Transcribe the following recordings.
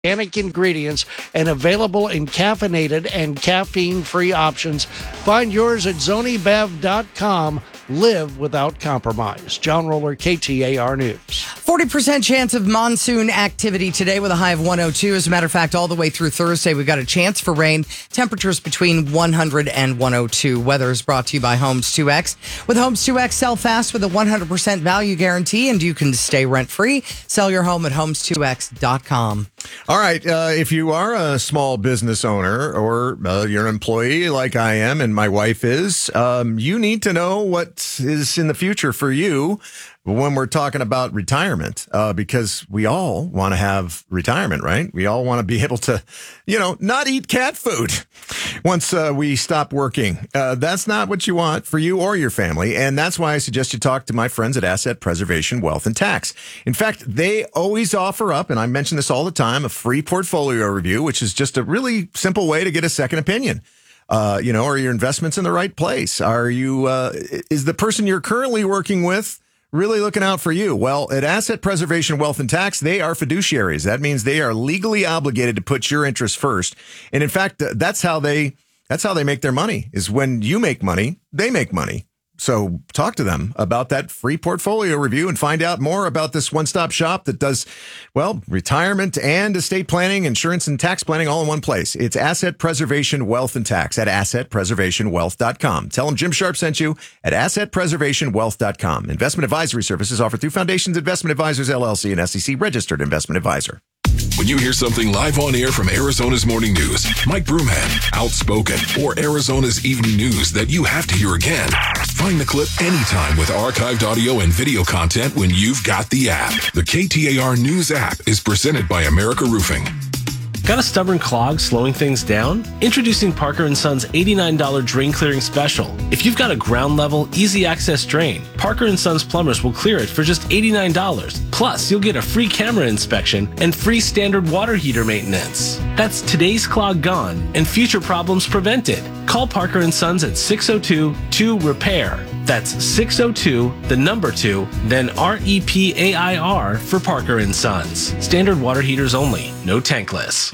organic ingredients and available in caffeinated and caffeine-free options. Find yours at zonibev.com. Live without compromise. John Roller, KTAR News. 40% chance of monsoon activity today with a high of 102. As a matter of fact, all the way through Thursday, we've got a chance for rain. Temperatures between 100 and 102. Weather is brought to you by Homes 2X. With Homes 2X, sell fast with a 100% value guarantee, and you can stay rent-free. Sell your home at homes2x.com. All right. If you are a small business owner or you're an employee like I am and my wife is, you need to know what is in the future for you when we're talking about retirement, because we all want to have retirement, right? We all want to be able to, not eat cat food once we stop working. That's not what you want for you or your family. And that's why I suggest you talk to my friends at Asset Preservation Wealth and Tax. In fact, they always offer up, and I mention this all the time, a free portfolio review, which is just a really simple way to get a second opinion. Are your investments in the right place? Is the person you're currently working with really looking out for you? Well, at Asset Preservation Wealth and Tax, they are fiduciaries. That means they are legally obligated to put your interests first. And in fact, that's how they make their money, is when you make money, they make money. So talk to them about that free portfolio review and find out more about this one-stop shop that does, retirement and estate planning, insurance and tax planning all in one place. It's Asset Preservation Wealth and Tax at assetpreservationwealth.com. Tell them Jim Sharp sent you at assetpreservationwealth.com. Investment advisory services offered through Foundations Investment Advisors, LLC, an SEC registered investment advisor. When you hear something live on air from Arizona's Morning News, Mike Broomhead, Outspoken, or Arizona's Evening News that you have to hear again, find the clip anytime with archived audio and video content when you've got the app. The KTAR News app is presented by America Roofing. Got a stubborn clog slowing things down? Introducing Parker & Son's $89 drain clearing special. If you've got a ground level, easy access drain, Parker & Son's plumbers will clear it for just $89. Plus, you'll get a free camera inspection and free standard water heater maintenance. That's today's clog gone and future problems prevented. Call Parker & Sons at 602-2-REPAIR. That's 602-2, then REPAIR for Parker & Sons. Standard water heaters only, no tankless.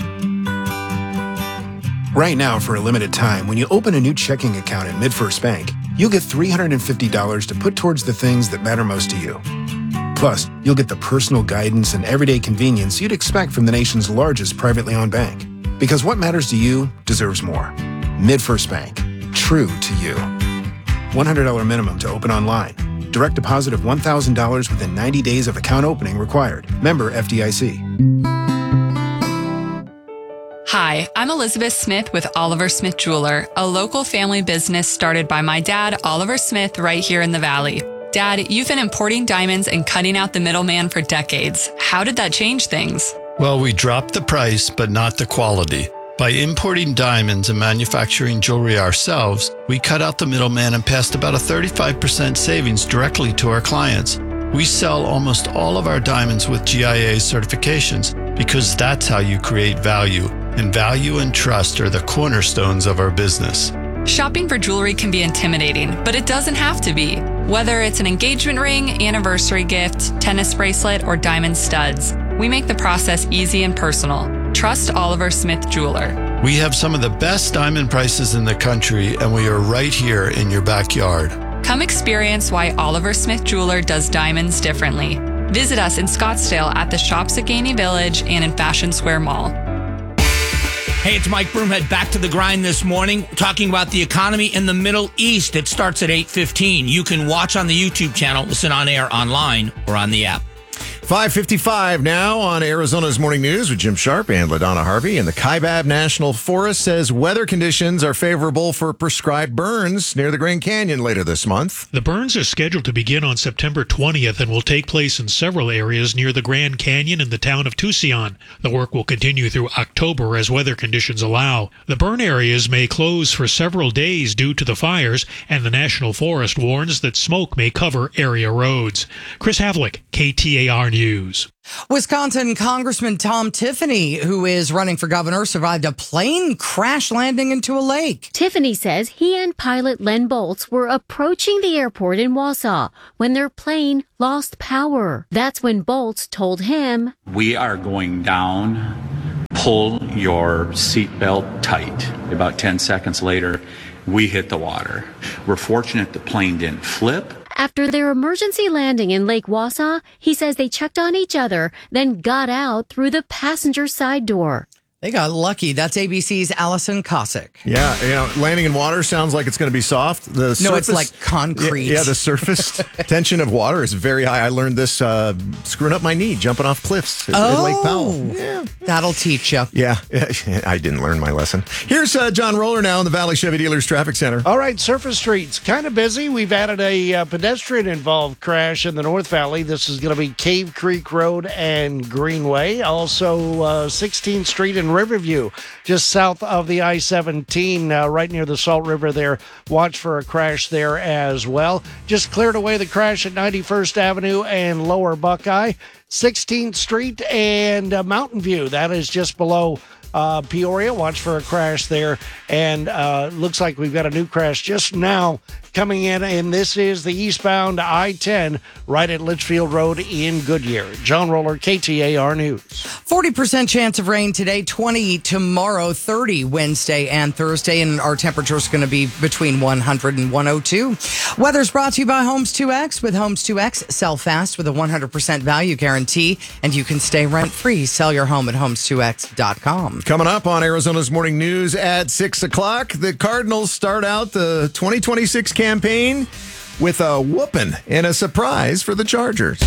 Right now, for a limited time, when you open a new checking account at MidFirst Bank, you'll get $350 to put towards the things that matter most to you. Plus, you'll get the personal guidance and everyday convenience you'd expect from the nation's largest privately owned bank. Because what matters to you deserves more. MidFirst Bank. True to you. $100 minimum to open online. Direct deposit of $1,000 within 90 days of account opening required. Member FDIC. Hi, I'm Elizabeth Smith with Oliver Smith Jeweler, a local family business started by my dad, Oliver Smith, right here in the Valley. Dad, you've been importing diamonds and cutting out the middleman for decades. How did that change things? Well, we dropped the price, but not the quality. By importing diamonds and manufacturing jewelry ourselves, we cut out the middleman and passed about a 35% savings directly to our clients. We sell almost all of our diamonds with GIA certifications because that's how you create value. And value and trust are the cornerstones of our business. Shopping for jewelry can be intimidating, but it doesn't have to be. Whether it's an engagement ring, anniversary gift, tennis bracelet, or diamond studs, we make the process easy and personal. Trust Oliver Smith Jeweler. We have some of the best diamond prices in the country, and we are right here in your backyard. Come experience why Oliver Smith Jeweler does diamonds differently. Visit us in Scottsdale at the Shops at Gainey Village and in Fashion Square Mall. Hey, it's Mike Broomhead back to the grind this morning, talking about the economy in the Middle East. It starts at 8:15. You can watch on the YouTube channel, listen on air, online, or on the app. 5:55 now on Arizona's Morning News with Jim Sharp and LaDonna Harvey. And the Kaibab National Forest says weather conditions are favorable for prescribed burns near the Grand Canyon later this month. The burns are scheduled to begin on September 20th and will take place in several areas near the Grand Canyon and the town of Tucson. The work will continue through October as weather conditions allow. The burn areas may close for several days due to the fires, and the National Forest warns that smoke may cover area roads. Chris Havlick, KTAR News. Wisconsin Congressman Tom Tiffany, who is running for governor, survived a plane crash landing into a lake. Tiffany says he and pilot Len Bolts were approaching the airport in Wausau when their plane lost power. That's when Bolts told him, "We are going down pull your seatbelt tight. About 10 seconds later, we hit the water. We're fortunate the plane didn't flip. After their emergency landing in Lake Wausau, he says they checked on each other, then got out through the passenger side door. They got lucky. That's ABC's Allison Cossack. Yeah, landing in water sounds like it's going to be soft. It's like concrete. Yeah, the surface tension of water is very high. I learned this screwing up my knee, jumping off cliffs at Lake Powell. Yeah. That'll teach you. Yeah, I didn't learn my lesson. Here's John Roller now in the Valley Chevy Dealers Traffic Center. All right, surface streets, kind of busy. We've added a pedestrian-involved crash in the North Valley. This is going to be Cave Creek Road and Greenway. Also, 16th Street in Riverview, just south of the I-17, right near the Salt River there. Watch for a crash there as well. Just cleared away the crash at 91st Avenue and Lower Buckeye. 16th Street and Mountain View, that is just below Peoria. Watch for a crash there. And looks like we've got a new crash just now coming in, and this is the eastbound I-10 right at Litchfield Road in Goodyear. John Roller, KTAR News. 40% chance of rain today, 20 tomorrow, 30 Wednesday and Thursday, and our temperature is going to be between 100 and 102. Weather's brought to you by Homes 2X. With Homes 2X, sell fast with a 100% value guarantee, and you can stay rent-free. Sell your home at homes2x.com. Coming up on Arizona's Morning News at 6 o'clock, the Cardinals start out the 2026 campaign with a whooping and a surprise for the Chargers.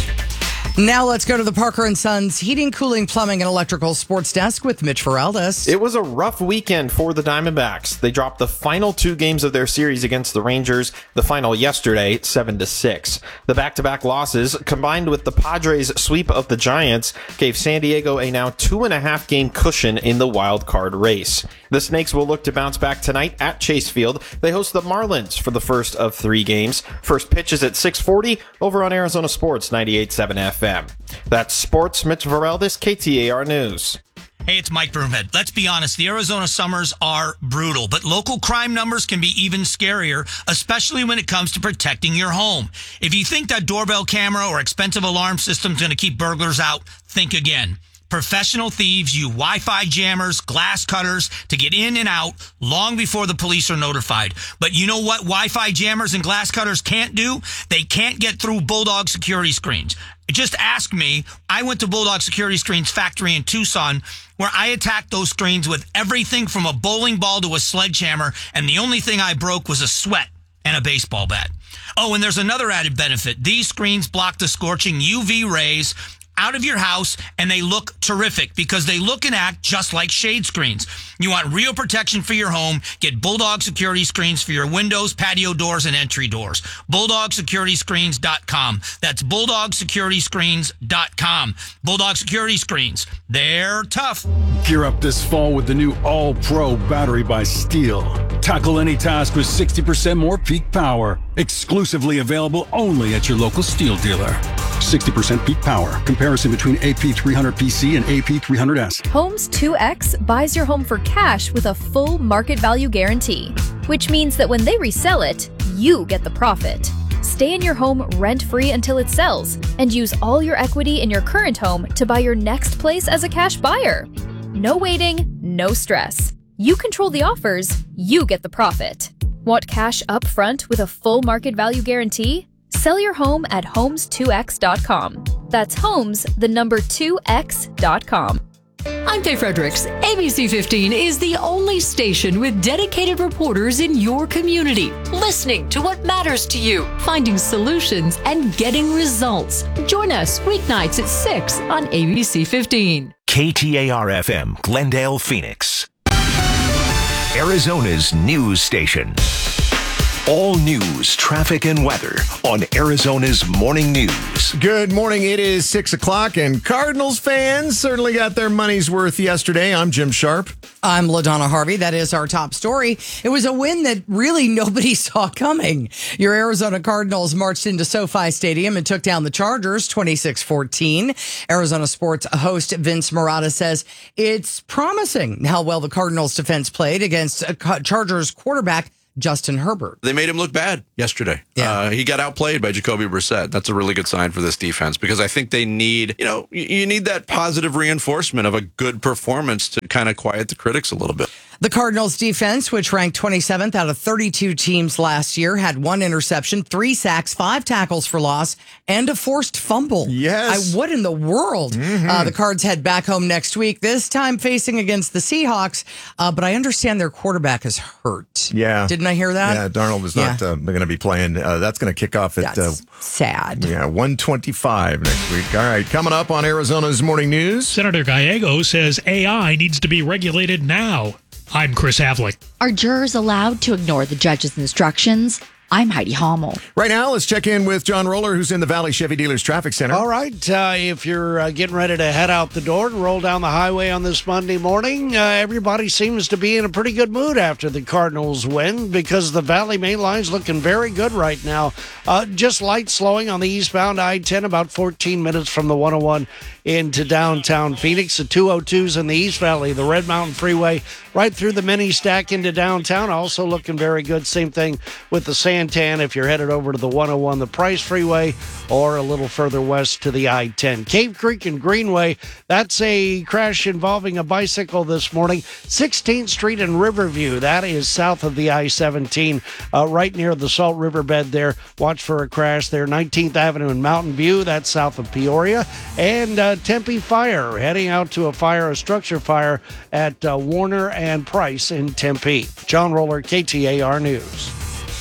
Now let's go to the Parker & Sons Heating, Cooling, Plumbing, and Electrical Sports Desk with Mitch Feraldis. It was a rough weekend for the Diamondbacks. They dropped the final 2 games of their series against the Rangers, the final yesterday, 7-6. The back-to-back losses, combined with the Padres' sweep of the Giants, gave San Diego a now 2.5-game cushion in the wild card race. The Snakes will look to bounce back tonight at Chase Field. They host the Marlins for the first of 3 games. First pitch is at 6:40 over on Arizona Sports 98.7 FM. That's Sports. Mitch Feraldis, KTAR News. Hey, it's Mike Broomhead. Let's be honest, the Arizona summers are brutal, but local crime numbers can be even scarier, especially when it comes to protecting your home. If you think that doorbell camera or expensive alarm system is going to keep burglars out, think again. Professional thieves use Wi-Fi jammers, glass cutters to get in and out long before the police are notified. But you know what Wi-Fi jammers and glass cutters can't do? They can't get through Bulldog security screens. Just ask me. I went to Bulldog Security Screens factory in Tucson, where I attacked those screens with everything from a bowling ball to a sledgehammer, and the only thing I broke was a sweat and a baseball bat. Oh, and there's another added benefit. These screens block the scorching UV rays out of your house, and they look terrific because they look and act just like shade screens. You want real protection for your home? Get Bulldog Security Screens for your windows, patio doors, and entry doors. BulldogSecurityScreens.com. That's BulldogSecurityScreens.com. Bulldog Security Screens. They're tough. Gear up this fall with the new All-Pro battery by Steel. Tackle any task with 60% more peak power. Exclusively available only at your local Steel dealer. 60% peak power. Comparison between AP300PC and AP300S. Homes 2X buys your home for cash with a full market value guarantee, which means that when they resell it, you get the profit. Stay in your home rent-free until it sells, and use all your equity in your current home to buy your next place as a cash buyer. No waiting, no stress. You control the offers, you get the profit. Want cash up front with a full market value guarantee? Sell your home at homes2x.com. That's homes, the number 2x.com. I'm Faye Fredericks. ABC 15 is the only station with dedicated reporters in your community, listening to what matters to you, finding solutions, and getting results. Join us weeknights at 6 on ABC 15. KTAR-FM, Glendale, Phoenix. Arizona's news station. All news, traffic, and weather on Arizona's Morning News. Good morning. It is 6 o'clock, and Cardinals fans certainly got their money's worth yesterday. I'm Jim Sharp. I'm LaDonna Harvey. That is our top story. It was a win that really nobody saw coming. Your Arizona Cardinals marched into SoFi Stadium and took down the Chargers 26-14. Arizona Sports host Vince Marotta says it's promising how well the Cardinals defense played against Chargers quarterback Justin Herbert. They made him look bad yesterday. Yeah. He got outplayed by Jacoby Brissett. That's a really good sign for this defense because I think they need, you need that positive reinforcement of a good performance to kind of quiet the critics a little bit. The Cardinals defense, which ranked 27th out of 32 teams last year, had 1 interception, 3 sacks, 5 tackles for loss, and a forced fumble. Yes. What in the world? The Cards head back home next week, this time facing against the Seahawks. But I understand their quarterback is hurt. Yeah. Didn't I hear that? Yeah, Darnold is not going to be playing. That's going to kick off at sad. Yeah, 1:25 next week. All right, coming up on Arizona's Morning News. Senator Gallego says AI needs to be regulated now. I'm Chris Havlick. Are jurors allowed to ignore the judge's instructions? I'm Heidi Hommel. Right now, let's check in with John Roller, who's in the Valley Chevy Dealers Traffic Center. All right. If you're getting ready to head out the door and roll down the highway on this Monday morning, everybody seems to be in a pretty good mood after the Cardinals win because the Valley main line's looking very good right now. Just light slowing on the eastbound I-10, about 14 minutes from the 101 into downtown Phoenix. The 202's in the East Valley, the Red Mountain Freeway, right through the mini stack into downtown. Also looking very good. Same thing with the Santan if you're headed over to the 101, the Price Freeway, or a little further west to the I-10. Cave Creek and Greenway, that's a crash involving a bicycle this morning. 16th Street and Riverview, that is south of the I-17, right near the Salt River bed there. Watch for a crash there. 19th Avenue and Mountain View, that's south of Peoria. And Tempe Fire, heading out to a structure fire at Warner and Price in Tempe. John Roller, KTAR News.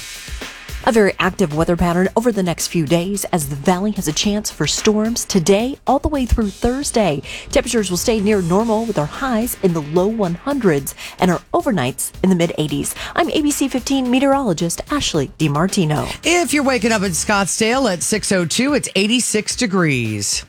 A very active weather pattern over the next few days as the valley has a chance for storms today all the way through Thursday. Temperatures will stay near normal with our highs in the low 100s and our overnights in the mid-80s. I'm ABC 15 meteorologist Ashley DiMartino. If you're waking up in Scottsdale at 6:02, it's 86 degrees.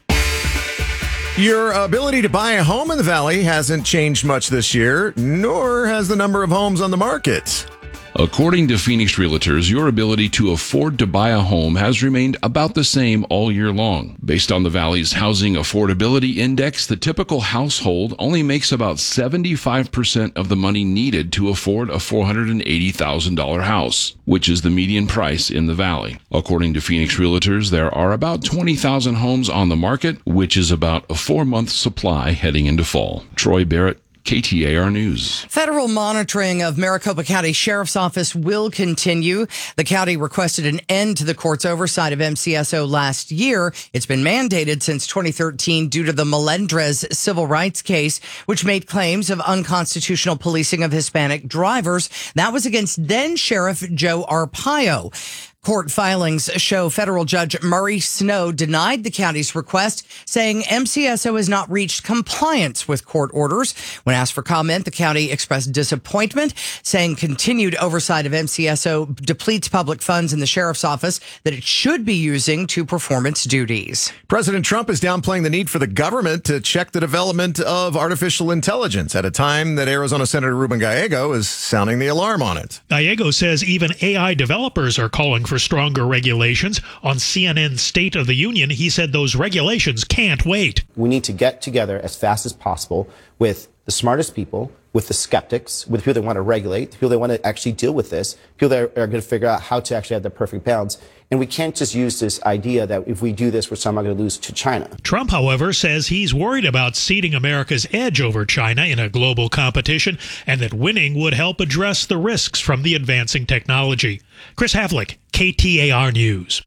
Your ability to buy a home in the Valley hasn't changed much this year, nor has the number of homes on the market. According to Phoenix Realtors, your ability to afford to buy a home has remained about the same all year long. Based on the Valley's Housing Affordability Index, the typical household only makes about 75% of the money needed to afford a $480,000 house, which is the median price in the Valley. According to Phoenix Realtors, there are about 20,000 homes on the market, which is about a 4-month supply heading into fall. Troy Barrett, KTAR News. Federal monitoring of Maricopa County Sheriff's Office will continue. The county requested an end to the court's oversight of MCSO last year. It's been mandated since 2013 due to the Melendrez civil rights case, which made claims of unconstitutional policing of Hispanic drivers. That was against then Sheriff Joe Arpaio. Court filings show federal judge Murray Snow denied the county's request, saying MCSO has not reached compliance with court orders. When asked for comment, the county expressed disappointment, saying continued oversight of MCSO depletes public funds in the sheriff's office that it should be using to perform its duties. President Trump is downplaying the need for the government to check the development of artificial intelligence at a time that Arizona Senator Ruben Gallego is sounding the alarm on it. Gallego says even AI developers are calling for stronger regulations. On CNN's State of the Union, he said those regulations can't wait. We need to get together as fast as possible with the smartest people, with the skeptics, with people that want to regulate, people that want to actually deal with this, people that are going to figure out how to actually have the perfect balance. And we can't just use this idea that if we do this, we're somehow going to lose to China. Trump, however, says he's worried about ceding America's edge over China in a global competition and that winning would help address the risks from the advancing technology. Chris Havlick, KTAR News.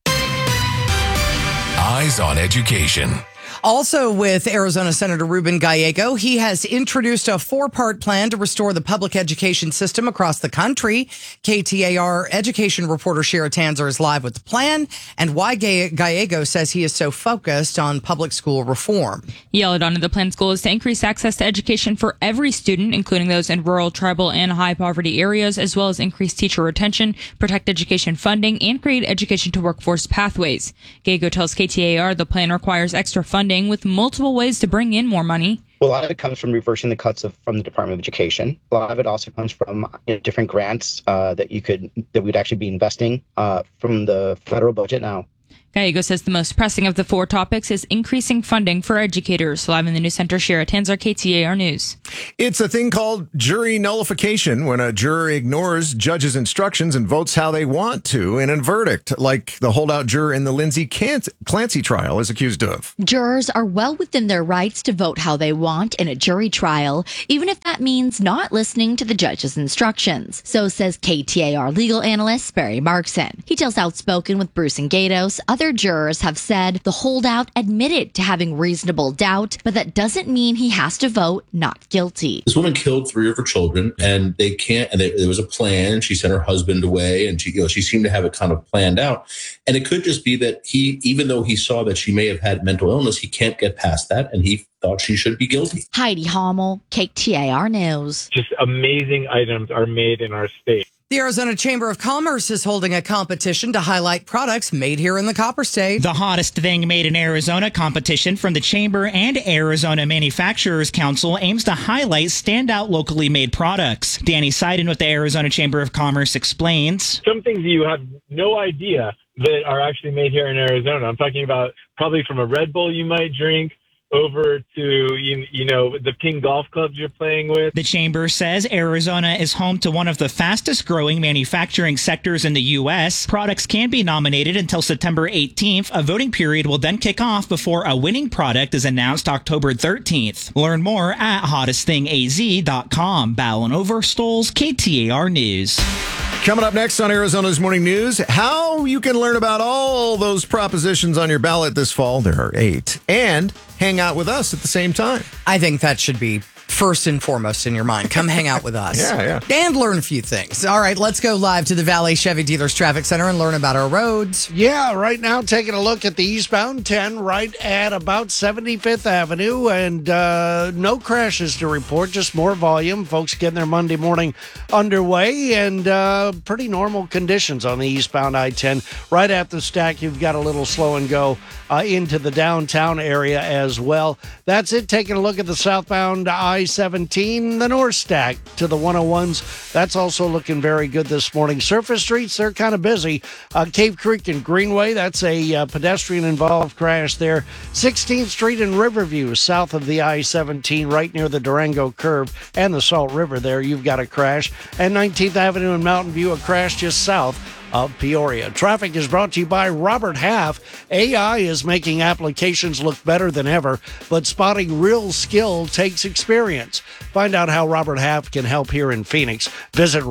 Eyes on Education. Also with Arizona Senator Ruben Gallego, he has introduced a 4-part plan to restore the public education system across the country. KTAR education reporter Shira Tanzer is live with the plan and why Gallego says he is so focused on public school reform. Yellowdon, the plan's goal is to increase access to education for every student, including those in rural, tribal, and high poverty areas, as well as increase teacher retention, protect education funding, and create education to workforce pathways. Gallego tells KTAR the plan requires extra funding with multiple ways to bring in more money. Well, a lot of it comes from reversing the cuts from the Department of Education. A lot of it also comes from different grants that we'd actually be investing from the federal budget now. Gallego says the most pressing of the 4 topics is increasing funding for educators. Live in the news center, Shira Tanzar, KTAR News. It's a thing called jury nullification, when a juror ignores judges' instructions and votes how they want to in a verdict, like the holdout juror in the Lindsay Clancy trial is accused of. Jurors are well within their rights to vote how they want in a jury trial, even if that means not listening to the judge's instructions. So says KTAR legal analyst Barry Markson. He tells Outspoken with Bruce and Gatos other jurors have said the holdout admitted to having reasonable doubt, but that doesn't mean he has to vote not guilty. This woman killed 3 of her children, and there was a plan. She sent her husband away, and she seemed to have it kind of planned out. And it could just be that even though he saw that she may have had mental illness, he can't get past that, and he thought she should be guilty. Heidi Hommel, KTAR News. Just amazing items are made in our state. The Arizona Chamber of Commerce is holding a competition to highlight products made here in the Copper State. The Hottest Thing Made in Arizona competition from the Chamber and Arizona Manufacturers Council aims to highlight standout locally made products. Danny Seiden with the Arizona Chamber of Commerce explains. Some things you have no idea that are actually made here in Arizona. I'm talking about probably from a Red Bull you might drink over to, the ping golf clubs you're playing with. The Chamber says Arizona is home to one of the fastest growing manufacturing sectors in the U.S. Products can be nominated until September 18th. A voting period will then kick off before a winning product is announced October 13th. Learn more at hottestthingaz.com. Ballin over Stoles, KTAR News. Coming up next on Arizona's Morning News, how you can learn about all those propositions on your ballot this fall. There are 8. And hang out with us at the same time. I think that should be first and foremost in your mind. Come hang out with us. Yeah. And learn a few things. All right, let's go live to the Valley Chevy Dealers Traffic Center and learn about our roads. Yeah, right now taking a look at the eastbound 10 right at about 75th Avenue, and no crashes to report, just more volume. Folks getting their Monday morning underway, and pretty normal conditions on the eastbound I-10. Right at the stack, you've got a little slow and go into the downtown area as well. That's it. Taking a look at the southbound I-17, the north stack to the 101s. That's also looking very good this morning. Surface streets, they're kind of busy. Cave Creek and Greenway, that's a pedestrian-involved crash there. 16th Street and Riverview, south of the I-17, right near the Durango curve and the Salt River there, you've got a crash. And 19th Avenue and Mountain View, a crash just south of Peoria. Traffic is brought to you by Robert Half. AI is making applications look better than ever, but spotting real skill takes experience. Find out how Robert Half can help here in Phoenix. Visit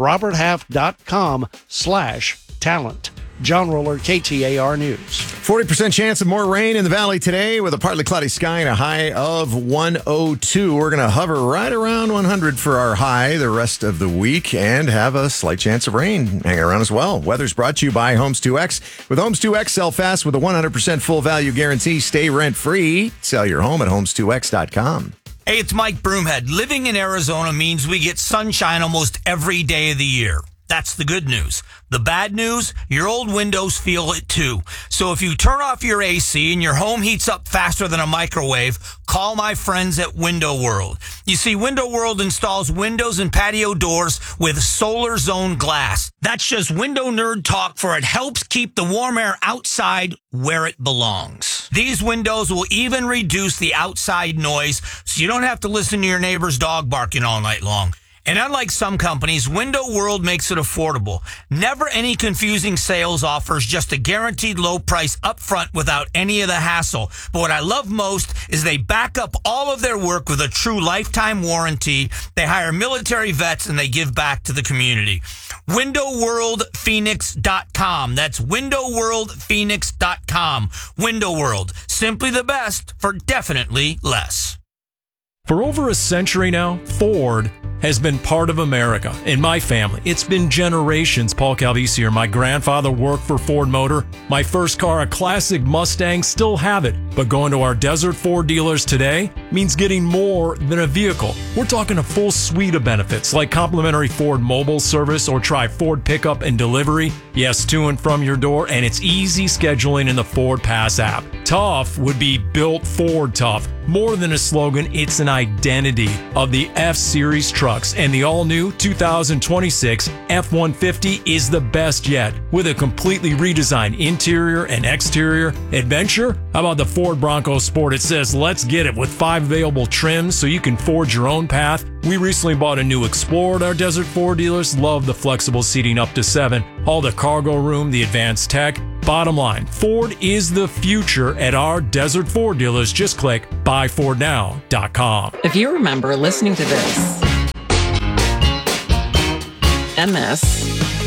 roberthalf.com/talent. John Roller, KTAR News. 40% chance of more rain in the valley today with a partly cloudy sky and a high of 102. We're going to hover right around 100 for our high the rest of the week and have a slight chance of rain hanging around as well. Weather's brought to you by Homes 2X. With Homes 2X, sell fast with a 100% full value guarantee. Stay rent free. Sell your home at homes2x.com. Hey, it's Mike Broomhead. Living in Arizona means we get sunshine almost every day of the year. That's the good news. The bad news, your old windows feel it too. So if you turn off your AC and your home heats up faster than a microwave, call my friends at Window World. You see, Window World installs windows and patio doors with Solar Zone glass. That's just window nerd talk, for it helps keep the warm air outside where it belongs. These windows will even reduce the outside noise, so you don't have to listen to your neighbor's dog barking all night long. And unlike some companies, Window World makes it affordable. Never any confusing sales offers, just a guaranteed low price up front without any of the hassle. But what I love most is they back up all of their work with a true lifetime warranty. They hire military vets and they give back to the community. WindowWorldPhoenix.com. That's WindowWorldPhoenix.com. Window World. Simply the best for definitely less. For over a century now, Ford has been part of America. In my family, it's been generations. Paul Calvisier, my grandfather, worked for Ford Motor. My first car, a classic Mustang, still have it. But going to our Desert Ford dealers today means getting more than a vehicle. We're talking a full suite of benefits like complimentary Ford mobile service or try Ford pickup and delivery. Yes, to and from your door, and it's easy scheduling in the Ford Pass app. Tough would be built Ford tough. More than a slogan, it's an identity of the F-Series trucks, and the all-new 2026 F-150 is the best yet. With a completely redesigned interior and exterior adventure, how about the Ford Bronco Sport? It says, let's get it, with 5 available trims so you can forge your own path. We recently bought a new Explorer at our Desert Ford dealers. Love the flexible seating up to 7, all the cargo room, the advanced tech. Bottom line, Ford is the future at our Desert Ford dealers. Just click buyfordnow.com. If you remember listening to this, and this,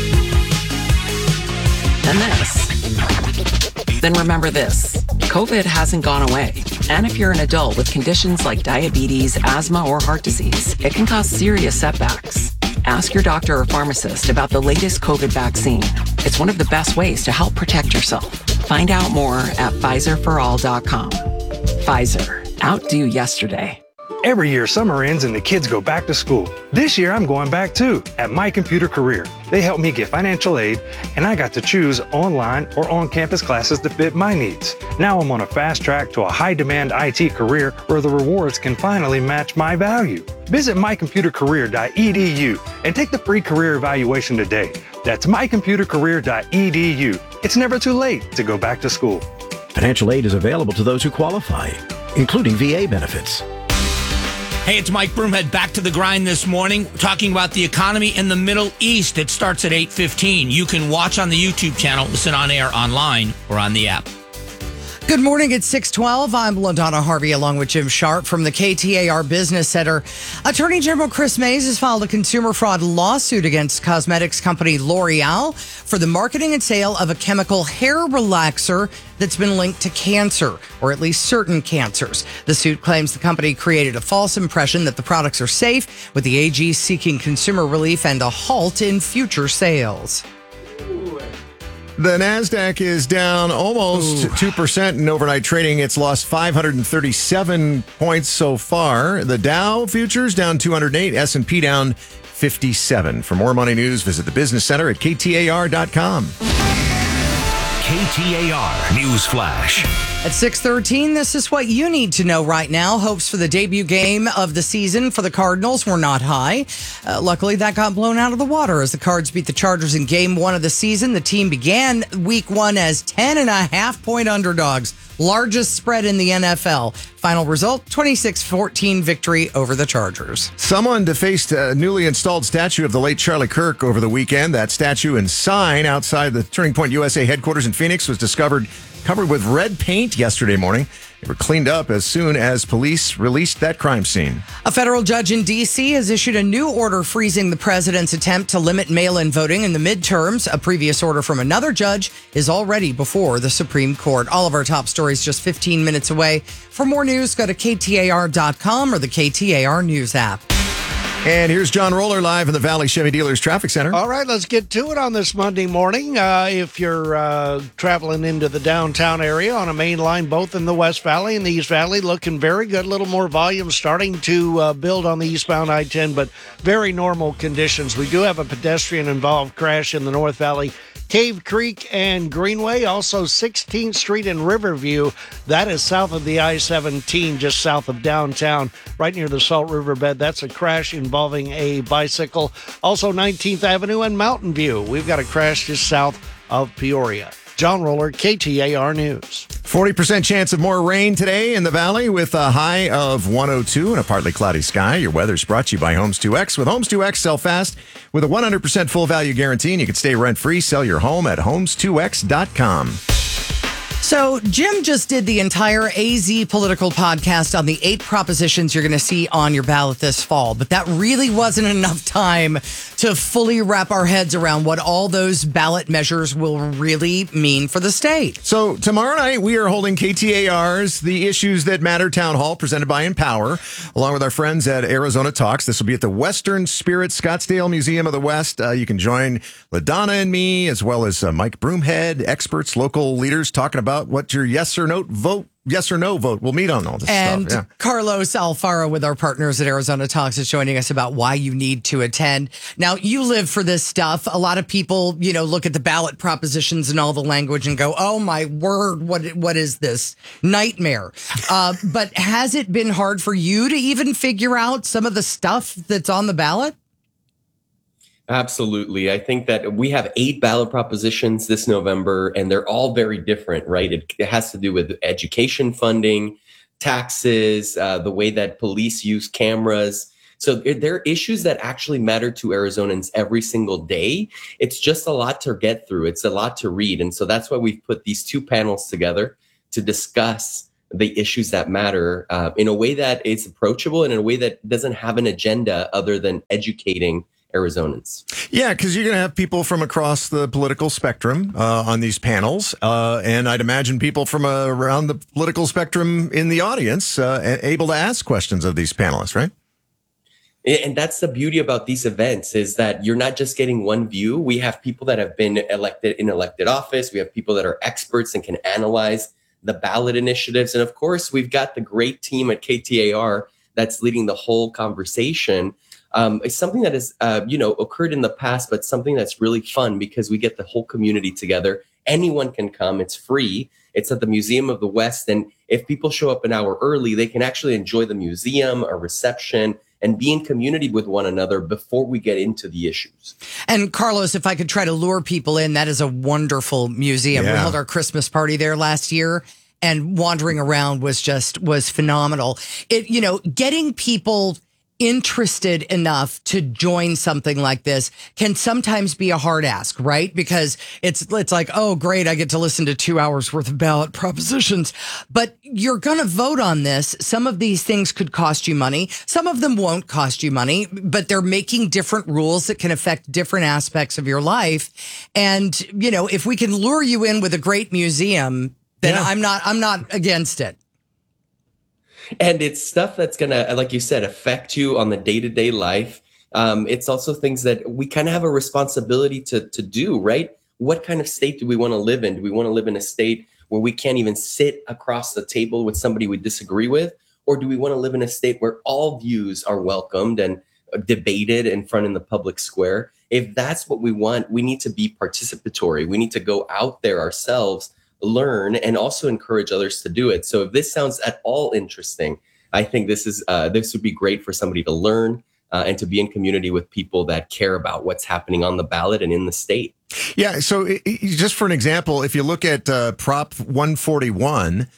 and this, then remember this. COVID hasn't gone away. And if you're an adult with conditions like diabetes, asthma, or heart disease, it can cause serious setbacks. Ask your doctor or pharmacist about the latest COVID vaccine. It's one of the best ways to help protect yourself. Find out more at PfizerForAll.com. Pfizer. Outdo yesterday. Every year, summer ends and the kids go back to school. This year, I'm going back too at My Computer Career. They helped me get financial aid, and I got to choose online or on-campus classes to fit my needs. Now I'm on a fast track to a high-demand IT career where the rewards can finally match my value. Visit mycomputercareer.edu and take the free career evaluation today. That's mycomputercareer.edu. It's never too late to go back to school. Financial aid is available to those who qualify, including VA benefits. Hey, it's Mike Broomhead back to the grind this morning, talking about the economy in the Middle East. It starts at 8:15. You can watch on the YouTube channel, listen on air, online, or on the app. Good morning. It's 6:12. I'm LaDonna Harvey along with Jim Sharp from the KTAR Business Center. Attorney General Chris Mays has filed a consumer fraud lawsuit against cosmetics company L'Oreal for the marketing and sale of a chemical hair relaxer that's been linked to cancer, or at least certain cancers. The suit claims the company created a false impression that the products are safe, with the AG seeking consumer relief and a halt in future sales. The NASDAQ is down almost 2% in overnight trading. It's lost 537 points so far. The Dow futures down 208, S&P down 57. For more money news, visit the Business Center at KTAR.com. KTAR News Flash. At 6:13, this is what you need to know right now. Hopes for the debut game of the season for the Cardinals were not high. Luckily, that got blown out of the water as the Cards beat the Chargers in Game 1 of the season. The team began Week 1 as 10.5-point underdogs, largest spread in the NFL. Final result, 26-14 victory over the Chargers. Someone defaced a newly installed statue of the late Charlie Kirk over the weekend. That statue and sign outside the Turning Point USA headquarters in Phoenix was discovered covered with red paint yesterday morning. They were cleaned up as soon as police released that crime scene. A federal judge in D.C. has issued a new order freezing the president's attempt to limit mail-in voting in the midterms. A previous order from another judge is already before the Supreme Court. All of our top stories just 15 minutes away. For more news, go to KTAR.com or the KTAR News app. And here's John Roller live in the Valley Chevy Dealers Traffic Center. All right, let's get to it on this Monday morning. If you're traveling into the downtown area on a main line, both in the West Valley and the East Valley, looking very good. A little more volume starting to build on the eastbound I-10, but very normal conditions. We do have a pedestrian-involved crash in the North Valley, Cave Creek and Greenway, also 16th Street and Riverview. That is south of the I-17, just south of downtown, right near the Salt River bed. That's a crash involving a bicycle. Also 19th Avenue and Mountain View. We've got a crash just south of Peoria. John Roller, KTAR News. 40% chance of more rain today in the valley with a high of 102 and a partly cloudy sky. Your weather's brought to you by Homes 2X. With Homes 2X, sell fast with a 100% full value guarantee, and you can stay rent-free. Sell your home at homes2x.com. So Jim just did the entire AZ political podcast on the 8 propositions you're going to see on your ballot this fall. But that really wasn't enough time to fully wrap our heads around what all those ballot measures will really mean for the state. So tomorrow night, we are holding KTAR's The Issues That Matter Town Hall presented by Empower, along with our friends at Arizona Talks. This will be at the Western Spirit Scottsdale Museum of the West. You can join LaDonna and me, as well as Mike Broomhead, experts, local leaders talking about what your yes or no vote yes or no vote. We'll meet on all this And stuff. Yeah. Carlos Alfaro with our partners at Arizona Talks is joining us about why you need to attend. Now, you live for this stuff. A lot of people, look at the ballot propositions and all the language and go, oh my word, what is this nightmare? But has it been hard for you to even figure out some of the stuff that's on the ballot? Absolutely. I think that we have 8 ballot propositions this November, and they're all very different, right? It has to do with education funding, taxes, the way that police use cameras. So there are issues that actually matter to Arizonans every single day. It's just a lot to get through. It's a lot to read. And so that's why we've put these 2 panels together to discuss the issues that matter in a way that is approachable and in a way that doesn't have an agenda other than educating Arizonans. Yeah, because you're going to have people from across the political spectrum on these panels. And I'd imagine people from around the political spectrum in the audience able to ask questions of these panelists, right? And that's the beauty about these events is that you're not just getting one view. We have people that have been elected in elected office. We have people that are experts and can analyze the ballot initiatives. And of course, we've got the great team at KTAR that's leading the whole conversation. It's something that has, occurred in the past, but something that's really fun because we get the whole community together. Anyone can come. It's free. It's at the Museum of the West. And if people show up an hour early, they can actually enjoy the museum, a reception, and be in community with one another before we get into the issues. And Carlos, if I could try to lure people in, that is a wonderful museum. Yeah. We held our Christmas party there last year, and wandering around was phenomenal. Getting people interested enough to join something like this can sometimes be a hard ask, right? Because it's like, oh, great, I get to listen to 2 hours worth of ballot propositions, but you're going to vote on this. Some of these things could cost you money. Some of them won't cost you money, but they're making different rules that can affect different aspects of your life. And, if we can lure you in with a great museum, then I'm not against it. And it's stuff that's going to, like you said, affect you on the day-to-day life. It's also things that we kind of have a responsibility to do, right? What kind of state do we want to live in? Do we want to live in a state where we can't even sit across the table with somebody we disagree with? Or do we want to live in a state where all views are welcomed and debated in front in the public square? If that's what we want, we need to be participatory. We need to go out there ourselves, learn, and also encourage others to do it. So if this sounds at all interesting, I think this would be great for somebody to learn and to be in community with people that care about what's happening on the ballot and in the state. Yeah. So just for an example, if you look at Prop 141,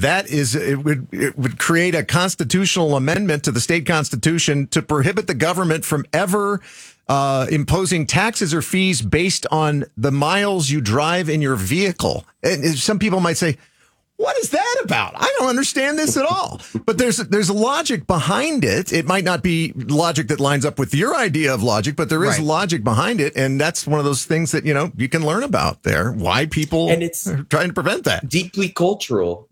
it would create a constitutional amendment to the state constitution to prohibit the government from ever imposing taxes or fees based on the miles you drive in your vehicle. And some people might say, what is that about? I don't understand this at all. But there's a logic behind it. It might not be logic that lines up with your idea of logic, but there is logic behind it. And that's one of those things that, you can learn about there, why people are trying to prevent that. Deeply cultural.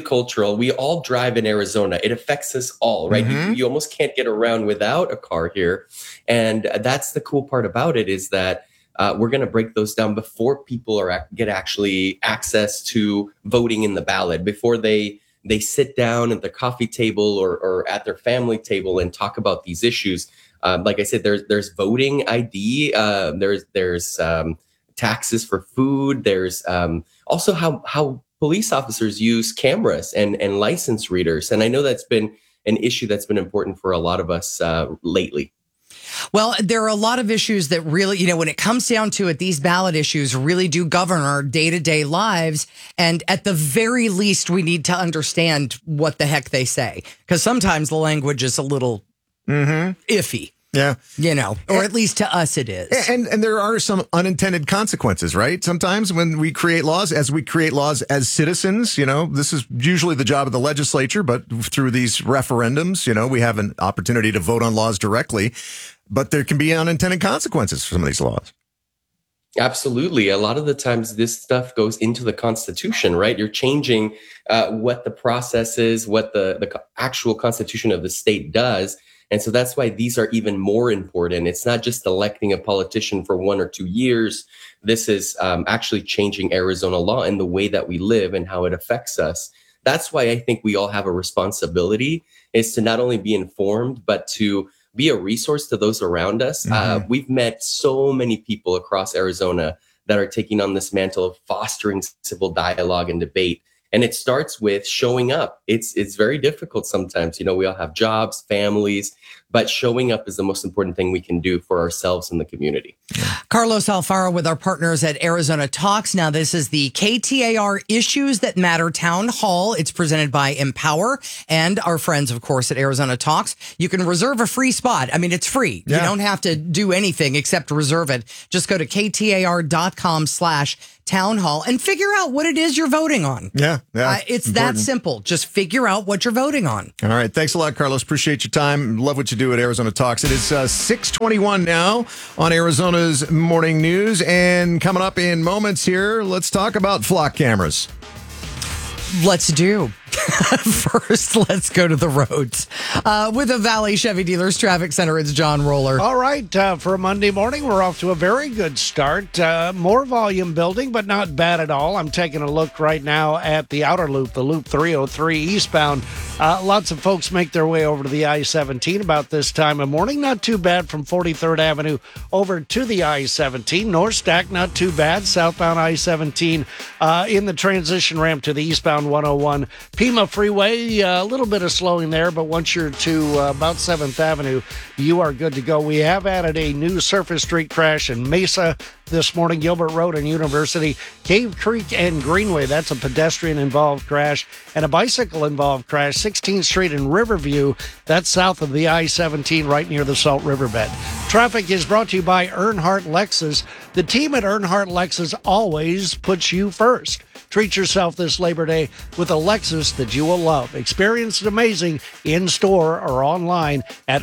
We all drive in Arizona. It affects us all, right? Mm-hmm. You almost can't get around without a car here. And that's the cool part about it is that we're going to break those down before people get actually access to voting in the ballot, before they sit down at the coffee table or at their family table and talk about these issues. Like I said, there's voting ID. There's taxes for food. There's also how police officers use cameras and license readers. And I know that's been an issue that's been important for a lot of us lately. Well, there are a lot of issues that really, when it comes down to it, these ballot issues really do govern our day-to-day lives. And at the very least, we need to understand what the heck they say, because sometimes the language is a little iffy. Yeah. Or at least to us it is. And there are some unintended consequences, right? Sometimes when we create laws, as citizens, this is usually the job of the legislature, but through these referendums, we have an opportunity to vote on laws directly, but there can be unintended consequences for some of these laws. Absolutely. A lot of the times this stuff goes into the Constitution, right? You're changing what the process is, what the actual Constitution of the state does. And so that's why these are even more important. It's not just electing a politician for 1 or 2 years. This is actually changing Arizona law and the way that we live and how it affects us. that's why I think we all have a responsibility, is to not only be informed, but to be a resource to those around us. We've met so many people across Arizona that are taking on this mantle of fostering civil dialogue and debate. And it starts with showing up. It's very difficult sometimes. We all have jobs, families, but showing up is the most important thing we can do for ourselves and the community. Carlos Alfaro with our partners at Arizona Talks. Now, this is the KTAR Issues That Matter Town Hall. It's presented by Empower and our friends, of course, at Arizona Talks. You can reserve a free spot. I mean, it's free. You don't have to do anything except reserve it. Just go to ktar.com/town hall and figure out what it is you're voting on. Yeah. It's that simple. Just figure out what you're voting on. All right. Thanks a lot, Carlos. Appreciate your time. Love what you do at Arizona Talks. It is 6:21 now on Arizona's Morning News. And coming up in moments here, let's talk about flock cameras. Let's do. First, let's go to the roads. With the Valley Chevy Dealers Traffic Center, it's John Roller. All right, for a Monday morning, we're off to a very good start. More volume building, but not bad at all. I'm taking a look right now at the outer loop, the Loop 303 eastbound. Lots of folks make their way over to the I-17 about this time of morning. Not too bad from 43rd Avenue over to the I-17. North Stack, not too bad. Southbound I-17 in the transition ramp to the eastbound 101. Pima Freeway, a little bit of slowing there, but once you're to about 7th Avenue, you are good to go. We have added a new surface street crash in Mesa this morning, Gilbert Road and University, Cave Creek and Greenway. That's a pedestrian-involved crash, and a bicycle-involved crash, 16th Street in Riverview. That's south of the I-17 right near the Salt River bed. Traffic is brought to you by Earnhardt Lexus. The team at Earnhardt Lexus always puts you first. Treat yourself this Labor Day with a Lexus that you will love. Experience it amazing in-store or online at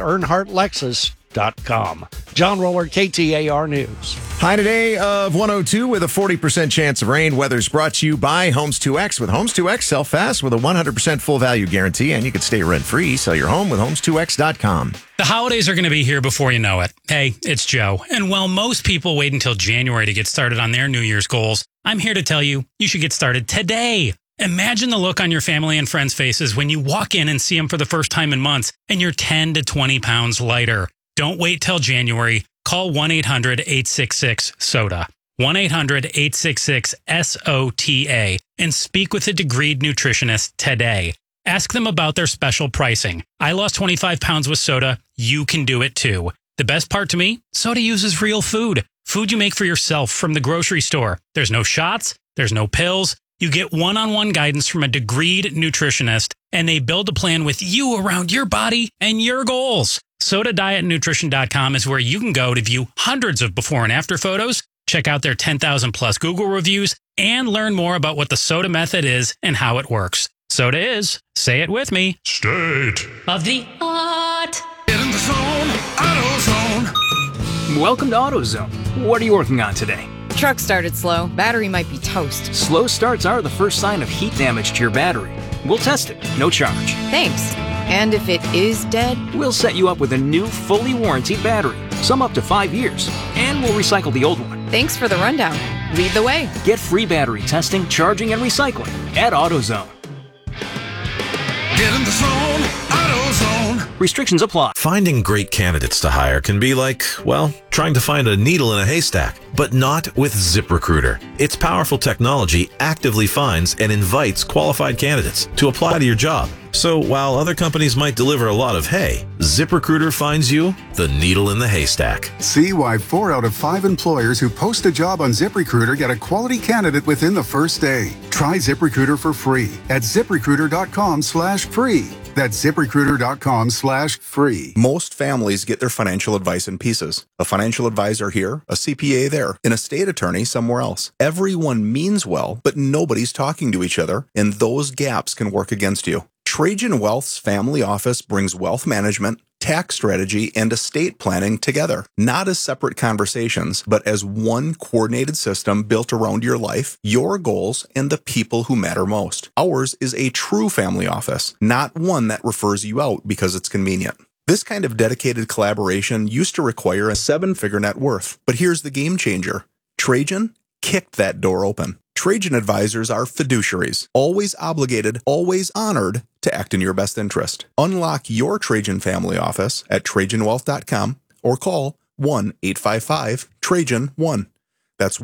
EarnhardtLexus.com. John Roller, KTAR News. High today of 102 with a 40% chance of rain. Weather's brought to you by Homes 2X. With Homes 2X, sell fast with a 100% full value guarantee, and you can stay rent-free. Sell your home with Homes2X.com. The holidays are going to be here before you know it. Hey, it's Joe. And while most people wait until January to get started on their New Year's goals, I'm here to tell you, you should get started today. Imagine the look on your family and friends' faces when you walk in and see them for the first time in months and you're 10 to 20 pounds lighter. Don't wait till January. Call 1-800-866-SODA. 1-800-866-SOTA and speak with a Degreed nutritionist today. Ask them about their special pricing. I lost 25 pounds with Soda. You can do it too. The best part to me, Soda uses real food. Food you make for yourself from the grocery store. There's no shots. There's no pills. You get one-on-one guidance from a Degreed nutritionist, and they build a plan with you around your body and your goals. SodaDietNutrition.com is where you can go to view hundreds of before and after photos, check out their 10,000 plus Google reviews, and learn more about what the Soda method is and how it works. Soda is, say it with me, state of the art. Get in the zone, AutoZone. Welcome to AutoZone. What are you working on today? Truck started slow. Battery might be toast. Slow starts are the first sign of heat damage to your battery. We'll test it, no charge. Thanks. And if it is dead? We'll set you up with a new, fully warranted battery, some up to 5 years, and we'll recycle the old one. Thanks for the rundown. Lead the way. Get free battery testing, charging, and recycling at AutoZone. Get in the zone, AutoZone. Restrictions apply. Finding great candidates to hire can be like, well, trying to find a needle in a haystack, but not with ZipRecruiter. Its powerful technology actively finds and invites qualified candidates to apply to your job. So while other companies might deliver a lot of hay, ZipRecruiter finds you the needle in the haystack. See why 4 out of 5 employers who post a job on ZipRecruiter get a quality candidate within the first day. Try ZipRecruiter for free at ZipRecruiter.com/free. That's ZipRecruiter.com/free. Most families get their financial advice in pieces. A financial advisor here, a CPA there, and a state attorney somewhere else. Everyone means well, but nobody's talking to each other, and those gaps can work against you. Trajan Wealth's family office brings wealth management, tax strategy, and estate planning together, not as separate conversations, but as one coordinated system built around your life, your goals, and the people who matter most. Ours is a true family office, not one that refers you out because it's convenient. This kind of dedicated collaboration used to require a 7-figure net worth, but here's the game changer. Trajan kicked that door open. Trajan advisors are fiduciaries, always obligated, always honored to act in your best interest. Unlock your Trajan family office at TrajanWealth.com or call 1-855-TRAJAN-1. That's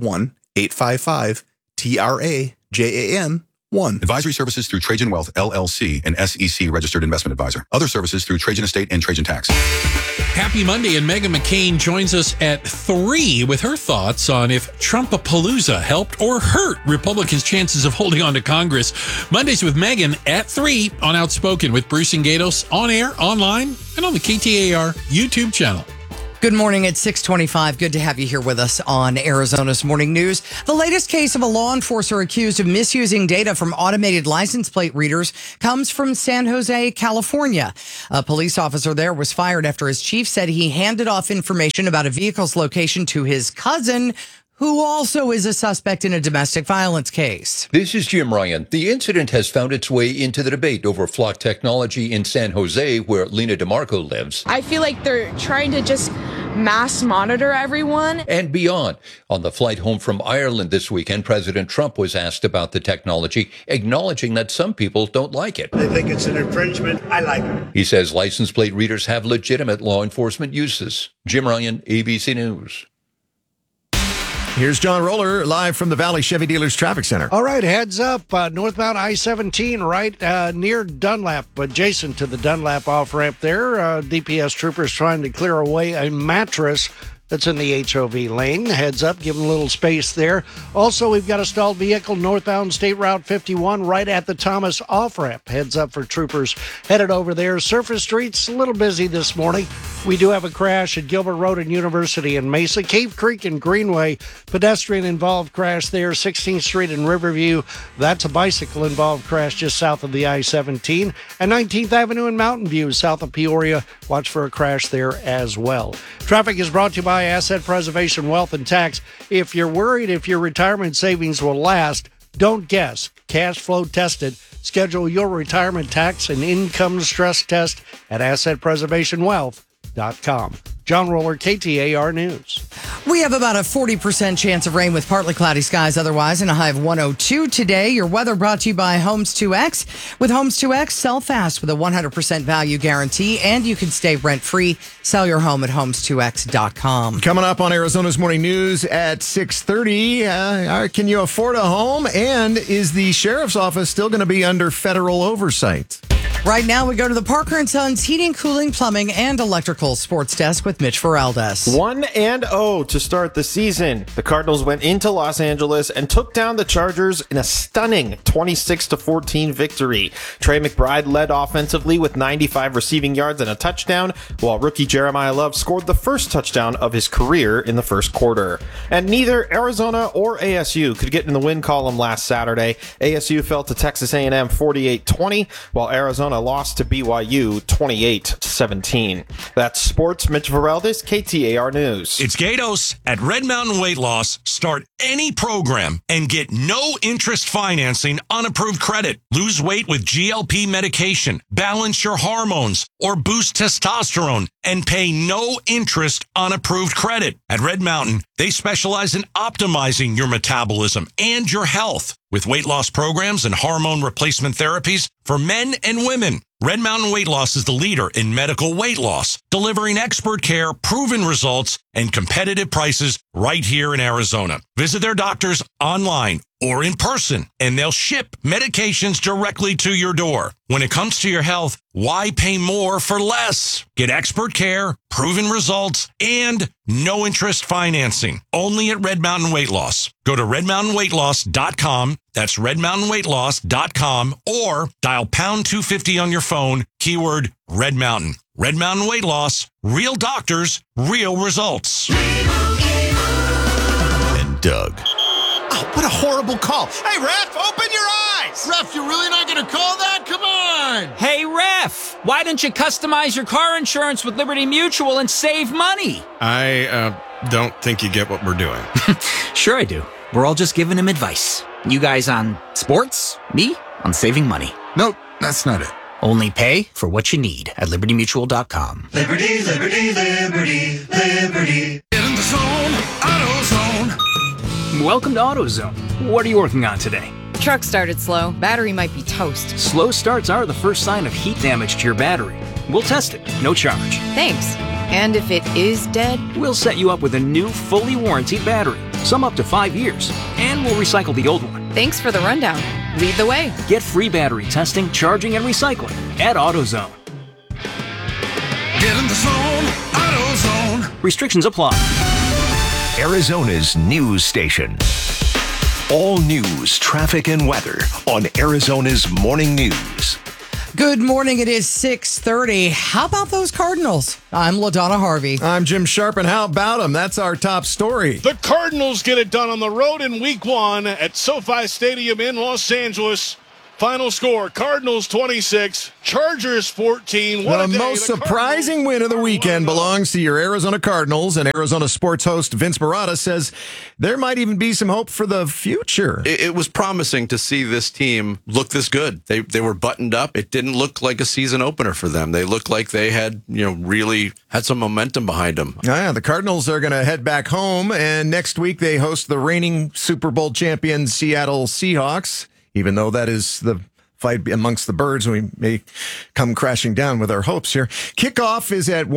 1-855-TRAJAN-1. Advisory services through Trajan Wealth, LLC, an SEC registered investment advisor. Other services through Trajan Estate and Trajan Tax. Happy Monday, and Meghan McCain joins us at 3 with her thoughts on if Trumpapalooza helped or hurt Republicans' chances of holding on to Congress. Mondays with Meghan at 3 on Outspoken with Bruce and Gatos, on air, online, and on the KTAR YouTube channel. Good morning. It's 6:25. Good to have you here with us on Arizona's Morning News. The latest case of a law enforcer accused of misusing data from automated license plate readers comes from San Jose, California. A police officer there was fired after his chief said he handed off information about a vehicle's location to his cousin, who also is a suspect in a domestic violence case. This is Jim Ryan. The incident has found its way into the debate over flock technology in San Jose, where Lena DeMarco lives. I feel like they're trying to just mass monitor everyone. And beyond. On the flight home from Ireland this weekend, President Trump was asked about the technology, acknowledging that some people don't like it. They think it's an infringement. I like it. He says license plate readers have legitimate law enforcement uses. Jim Ryan, ABC News. Here's John Roller live from the Valley Chevy Dealers Traffic Center. All right, heads up. Northbound I-17 right near Dunlap, adjacent to the Dunlap off-ramp there. DPS troopers trying to clear away a mattress that's in the HOV lane. Heads up, give them a little space there. Also, we've got a stalled vehicle northbound State Route 51 right at the Thomas off-ramp. Heads up for troopers headed over there. Surface streets, a little busy this morning. We do have a crash at Gilbert Road and University in Mesa. Cave Creek and Greenway, pedestrian-involved crash there. 16th Street and Riverview, that's a bicycle-involved crash just south of the I-17. And 19th Avenue and Mountain View, south of Peoria. Watch for a crash there as well. Traffic is brought to you by Asset Preservation Wealth and Tax. If you're worried if your retirement savings will last, don't guess. Cash flow tested. Schedule your retirement tax and income stress test at AssetPreservationWealth.com. John Roller, KTAR News. We have about a 40% chance of rain with partly cloudy skies otherwise, and a high of 102 today. Your weather brought to you by Homes 2X. With Homes 2X, sell fast with a 100% value guarantee, and you can stay rent-free. Sell your home at Homes2X.com. Coming up on Arizona's Morning News at 6:30, can you afford a home? And is the sheriff's office still going to be under federal oversight? Right now, we go to the Parker & Sons Heating, Cooling, Plumbing, and Electrical Sports Desk with Mitch Feraldez. 1-0 to start the season. The Cardinals went into Los Angeles and took down the Chargers in a stunning 26-14 victory. Trey McBride led offensively with 95 receiving yards and a touchdown, while rookie Jeremiah Love scored the first touchdown of his career in the first quarter. And neither Arizona or ASU could get in the win column last Saturday. ASU fell to Texas A&M 48-20, while Arizona lost to BYU 28-17. That's sports. Mitch Feraldez, KTAR News. It's Gatos. At Red Mountain Weight Loss, start any program and get no interest financing on approved credit. Lose weight with GLP medication, balance your hormones, or boost testosterone, and pay no interest on approved credit. At Red Mountain, they specialize in optimizing your metabolism and your health with weight loss programs and hormone replacement therapies for men and women. Red Mountain Weight Loss is the leader in medical weight loss, delivering expert care, proven results, and competitive prices right here in Arizona. Visit their doctors online or in person, and they'll ship medications directly to your door. When it comes to your health, why pay more for less? Get expert care, proven results, and no interest financing. Only at Red Mountain Weight Loss. Go to redmountainweightloss.com. That's redmountainweightloss.com, or dial pound 250 on your phone, keyword Red Mountain. Red Mountain Weight Loss, real doctors, real results. And Doug. Oh, what a horrible call. Hey, ref, open your eyes. Ref, you're really not going to call that? Come on. Hey, ref, why don't you customize your car insurance with Liberty Mutual and save money? I don't think you get what we're doing. Sure I do. We're all just giving him advice. You guys on sports, me on saving money. Nope, that's not it. Only pay for what you need at libertymutual.com. Liberty, liberty, liberty, liberty. Get in the zone, AutoZone. Welcome to AutoZone. What are you working on today? Truck started slow. Battery might be toast. Slow starts are the first sign of heat damage to your battery. We'll test it, no charge. Thanks. And if it is dead? We'll set you up with a new, fully warranted battery, some up to 5 years, and we'll recycle the old one. Thanks for the rundown. Lead the way. Get free battery testing, charging, and recycling at AutoZone. Get in the zone, AutoZone. Restrictions apply. Arizona's news station. All news, traffic, and weather on Arizona's Morning News. Good morning. It is 6:30. How about those Cardinals? I'm LaDonna Harvey. I'm Jim Sharp, and how about them? That's our top story. The Cardinals get it done on the road in Week 1 at SoFi Stadium in Los Angeles. Final score, Cardinals 26, Chargers 14. The most surprising win of the weekend belongs to your Arizona Cardinals, and Arizona sports host Vince Marotta says there might even be some hope for the future. It was promising to see this team look this good. They were buttoned up. It didn't look like a season opener for them. They looked like they had, really had some momentum behind them. Yeah, the Cardinals are going to head back home, and next week they host the reigning Super Bowl champion Seattle Seahawks. Even though that is the fight amongst the birds, we may come crashing down with our hopes here. Kickoff is at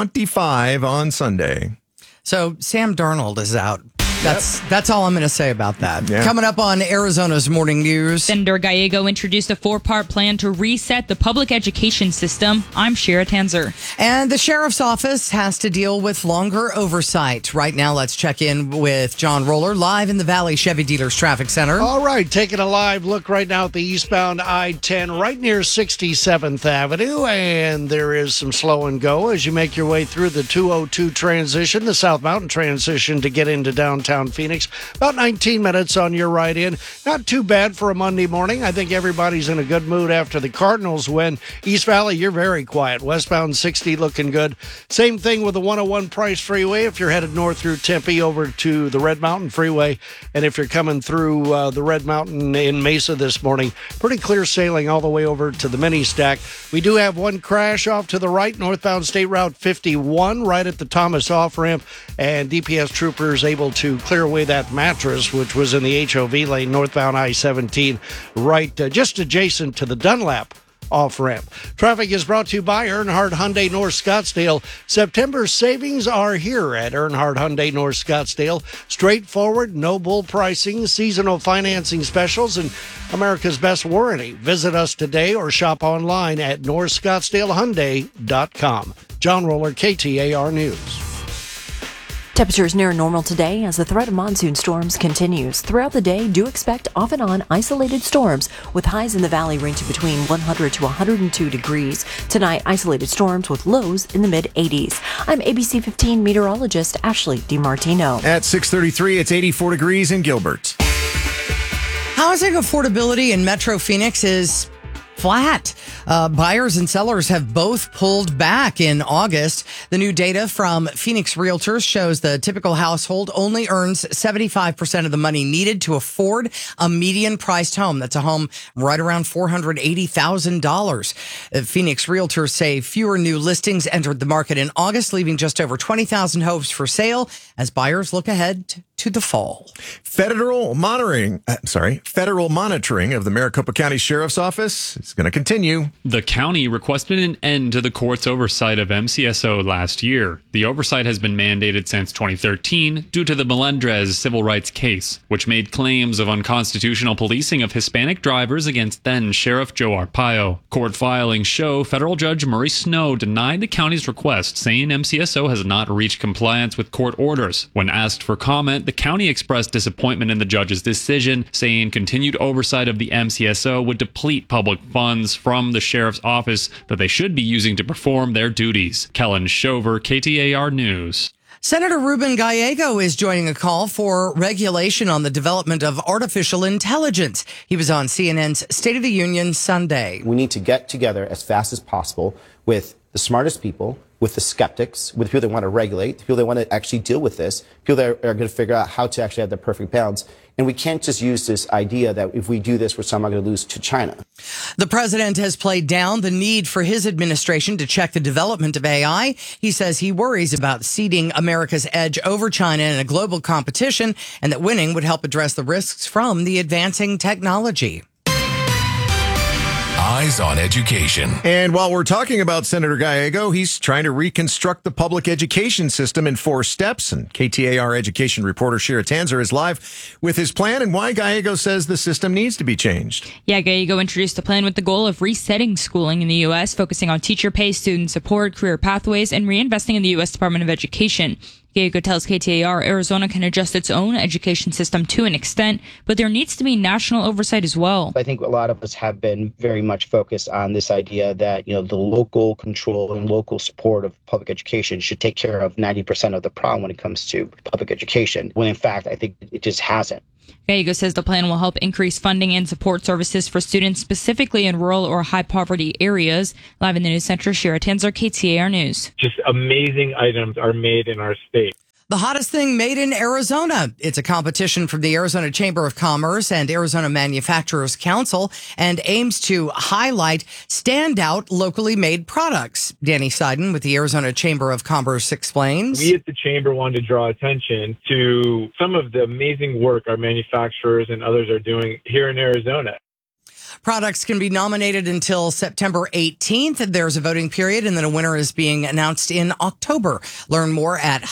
1:25 on Sunday. So Sam Darnold is out. That's all I'm going to say about that. Yeah. Coming up on Arizona's Morning News. Senator Gallego introduced a 4-part plan to reset the public education system. I'm Shira Tanzer. And the sheriff's office has to deal with longer oversight. Right now, let's check in with John Roller, live in the Valley Chevy Dealers Traffic Center. All right, taking a live look right now at the eastbound I-10 right near 67th Avenue. And there is some slow and go as you make your way through the 202 transition, the South Mountain transition to get into downtown Phoenix. About 19 minutes on your right in. Not too bad for a Monday morning. I think everybody's in a good mood after the Cardinals win. East Valley, you're very quiet. Westbound 60 looking good. Same thing with the 101 Price Freeway if you're headed north through Tempe over to the Red Mountain Freeway. And if you're coming through the Red Mountain in Mesa this morning, pretty clear sailing all the way over to the mini stack. We do have one crash off to the right, northbound State Route 51, right at the Thomas off-ramp. And DPS troopers able to clear away that mattress, which was in the HOV lane, northbound I-17, right just adjacent to the Dunlap off-ramp. Traffic is brought to you by Earnhardt Hyundai North Scottsdale. September savings are here at Earnhardt Hyundai North Scottsdale. Straightforward, no bull pricing, seasonal financing specials, and America's best warranty. Visit us today or shop online at NorthScottsdaleHyundai.com. John Roller, KTAR News. Temperatures near normal today as the threat of monsoon storms continues. Throughout the day, do expect off and on isolated storms with highs in the valley ranging between 100 to 102 degrees. Tonight, isolated storms with lows in the mid-80s. I'm ABC 15 meteorologist Ashley DiMartino. At 6:33, it's 84 degrees in Gilbert. Housing affordability in Metro Phoenix is flat. Buyers and sellers have both pulled back in August. The new data from Phoenix Realtors shows the typical household only earns 75% of the money needed to afford a median-priced home. That's a home right around $480,000. Phoenix Realtors say fewer new listings entered the market in August, leaving just over 20,000 homes for sale as buyers look ahead to the fall. Federal monitoring of the Maricopa County Sheriff's Office is going to continue. The county requested an end to the court's oversight of MCSO last year. The oversight has been mandated since 2013 due to the Melendrez civil rights case, which made claims of unconstitutional policing of Hispanic drivers against then Sheriff Joe Arpaio. Court filings show federal judge Murray Snow denied the county's request, saying MCSO has not reached compliance with court orders. When asked for comment, the county expressed disappointment in the judge's decision, saying continued oversight of the MCSO would deplete public funds from the sheriff's office that they should be using to perform their duties. Kellen Shover, KTAR News. Senator Ruben Gallego is joining a call for regulation on the development of artificial intelligence. He was on CNN's State of the Union Sunday. We need to get together as fast as possible with the smartest people with the skeptics, with people that want to regulate, people that want to actually deal with this, people that are going to figure out how to actually have the perfect balance. And we can't just use this idea that if we do this, we're somehow going to lose to China. The president has played down the need for his administration to check the development of AI. He says he worries about ceding America's edge over China in a global competition, and that winning would help address the risks from the advancing technology. Eyes on Education. And while we're talking about Senator Gallego, he's trying to reconstruct the public education system in 4 steps. And KTAR education reporter Shira Tanzer is live with his plan and why Gallego says the system needs to be changed. Yeah, Gallego introduced the plan with the goal of resetting schooling in the U.S., focusing on teacher pay, student support, career pathways, and reinvesting in the U.S. Department of Education. Gallego tells KTAR Arizona can adjust its own education system to an extent, but there needs to be national oversight as well. I think a lot of us have been very much focused on this idea that, the local control and local support of public education should take care of 90% of the problem when it comes to public education, when in fact, I think it just hasn't. Gallego says the plan will help increase funding and support services for students specifically in rural or high poverty areas. Live in the News Center, Shira Tanzer, KTAR News. Just amazing items are made in our state. The hottest thing made in Arizona. It's a competition from the Arizona Chamber of Commerce and Arizona Manufacturers Council and aims to highlight standout locally made products. Danny Seiden with the Arizona Chamber of Commerce explains. We at the Chamber wanted to draw attention to some of the amazing work our manufacturers and others are doing here in Arizona. Products can be nominated until September 18th. There's a voting period, and then a winner is being announced in October. Learn more at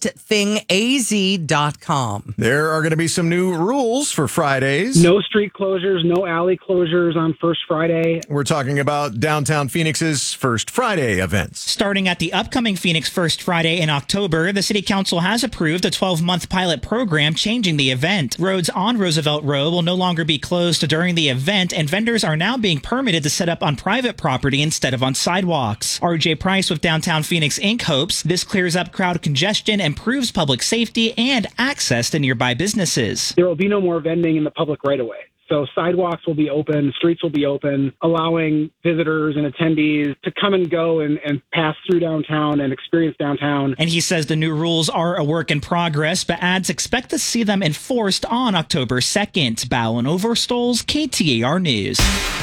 hottestthingaz.com. There are going to be some new rules for Fridays. No street closures, no alley closures on First Friday. We're talking about downtown Phoenix's First Friday events. Starting at the upcoming Phoenix First Friday in October, the City Council has approved a 12-month pilot program changing the event. Roads on Roosevelt Road will no longer be closed during the event, and vendors are now being permitted to set up on private property instead of on sidewalks. RJ Price with Downtown Phoenix Inc. hopes this clears up crowd congestion, improves public safety, and access to nearby businesses. There will be no more vending in the public right away. So sidewalks will be open, streets will be open, allowing visitors and attendees to come and go and pass through downtown and experience downtown. And he says the new rules are a work in progress, but adds expect to see them enforced on October 2nd. Bowen Overstoles, KTAR News.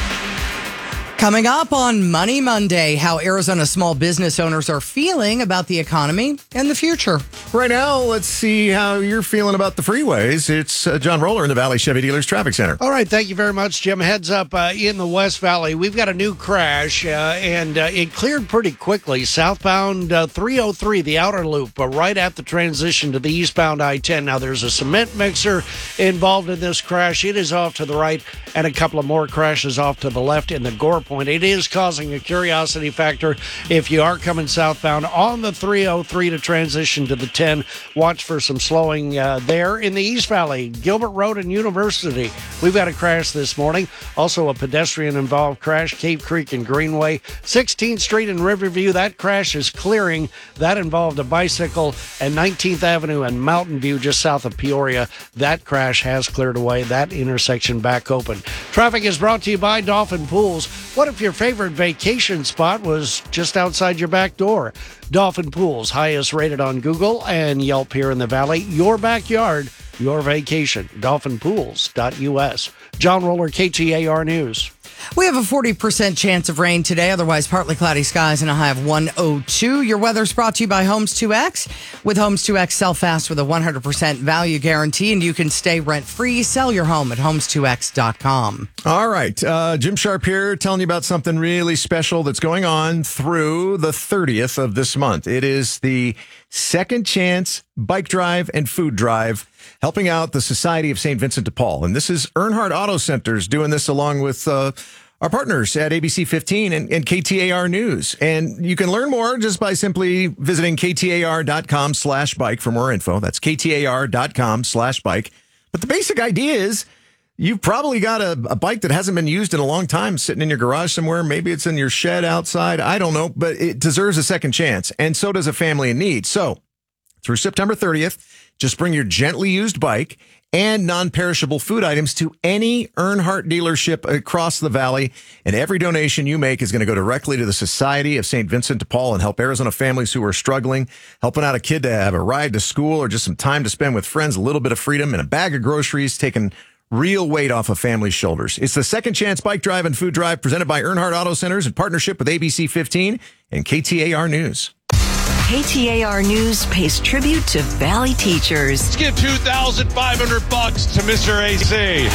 Coming up on Money Monday, how Arizona small business owners are feeling about the economy and the future. Right now, let's see how you're feeling about the freeways. It's John Roller in the Valley Chevy Dealers Traffic Center. All right, thank you very much, Jim. Heads up in the West Valley. We've got a new crash, and it cleared pretty quickly. Southbound 303, the outer loop, right at the transition to the eastbound I-10. Now, there's a cement mixer involved in this crash. It is off to the right, and a couple of more crashes off to the left in the Gore Point. It is causing a curiosity factor if you are coming southbound on the 303 to transition to the 10. Watch for some slowing there in the East Valley, Gilbert Road and University. We've got a crash this morning. Also a pedestrian-involved crash, Cave Creek and Greenway. 16th Street and Riverview, that crash is clearing. That involved a bicycle, and 19th Avenue and Mountain View just south of Peoria. That crash has cleared away. That intersection back open. Traffic is brought to you by Dolphin Pools. What if your favorite vacation spot was just outside your back door? Dolphin Pools, highest rated on Google and Yelp here in the Valley. Your backyard, your vacation. DolphinPools.us. John Roller, KTAR News. We have a 40% chance of rain today, otherwise partly cloudy skies and a high of 102. Your weather's brought to you by Homes 2X. With Homes 2X, sell fast with a 100% value guarantee, and you can stay rent-free. Sell your home at homes2x.com. All right. Jim Sharp here telling you about something really special that's going on through the 30th of this month. It is the Second Chance Bike Drive and Food Drive, helping out the Society of St. Vincent de Paul. And this is Earnhardt Auto Centers doing this along with our partners at ABC 15 and KTAR News. And you can learn more just by simply visiting ktar.com/bike for more info. That's ktar.com/bike. But the basic idea is you've probably got a bike that hasn't been used in a long time sitting in your garage somewhere. Maybe it's in your shed outside. I don't know, but it deserves a second chance. And so does a family in need. So through September 30th, just bring your gently used bike and non-perishable food items to any Earnhardt dealership across the valley. And every donation you make is going to go directly to the Society of St. Vincent de Paul and help Arizona families who are struggling, helping out a kid to have a ride to school or just some time to spend with friends, a little bit of freedom, and a bag of groceries, taking real weight off of families' shoulders. It's the Second Chance Bike Drive and Food Drive presented by Earnhardt Auto Centers in partnership with ABC 15 and KTAR News. KTAR News pays tribute to Valley teachers. Let's give $2,500 to Mr. AC.